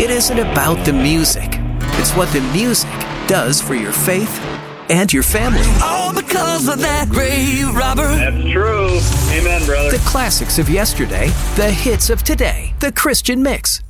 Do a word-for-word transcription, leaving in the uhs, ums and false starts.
It isn't about the music. It's what the music does for your faith and your family. All because of that grave robber. That's true. Amen, brother. The classics of yesterday, the hits of today. The Christian Mix.